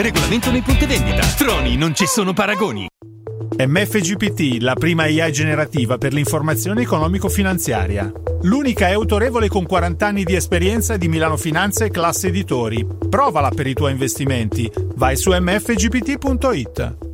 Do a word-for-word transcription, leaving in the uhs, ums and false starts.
Regolamento nei punti vendita. Troni, non ci sono paragoni. M F G P T, la prima A I generativa per l'informazione economico-finanziaria. L'unica è autorevole con quaranta anni di esperienza di Milano Finanza e Classe Editori. Provala per i tuoi investimenti. Vai su m f g p t punto i t.